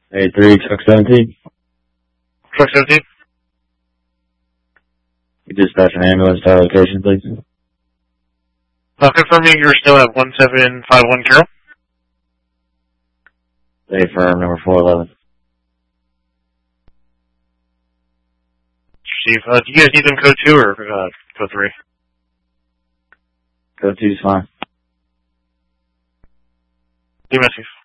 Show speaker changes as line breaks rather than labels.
A3, truck 17.
Truck 17?
You dispatch an ambulance to our location, please.
Confirming you're still at 1751 Carroll?
Stay firm, number 411.
Chief, do you guys need them code 2 or code 3?
Code 2 is fine.
Do you, Chief?